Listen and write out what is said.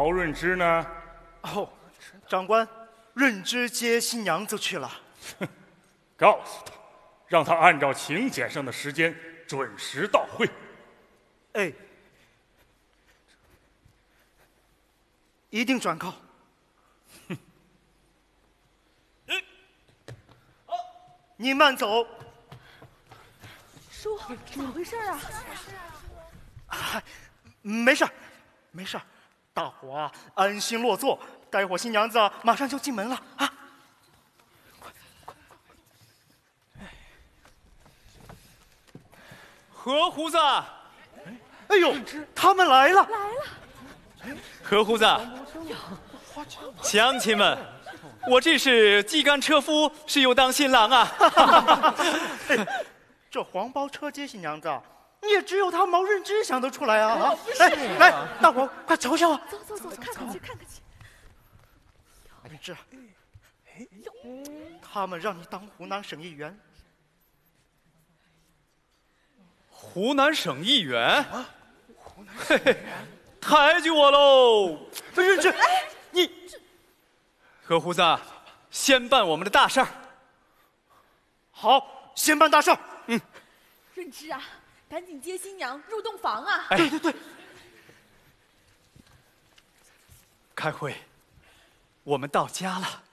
毛润之呢？ 哦，长官，润之接新娘子去了。 告诉他，让他按照请柬上的时间准时到会。 哎，一定转告。你慢走。 叔，怎么回事啊？ 没事，没事，大伙啊安心落座，待会儿新娘子马上就进门了啊！ 何胡子， 哎呦，他们来了！ 何胡子，乡亲们，我这是鸡肝车夫，是有当新郎啊！ 这黄包车接新娘子，也只有他毛润之想得出来啊！哎，来，大伙快瞧瞧啊！ 走，看看去，看看去。 润之，他们让你当湖南省议员。 湖南省议员？嘿嘿，抬举我喽！ 润之，你何胡子，先办我们的大事儿。 好，先办大事儿。 润之啊，赶紧接新娘入洞房啊！ 哎， 对， 开会，我们到家了。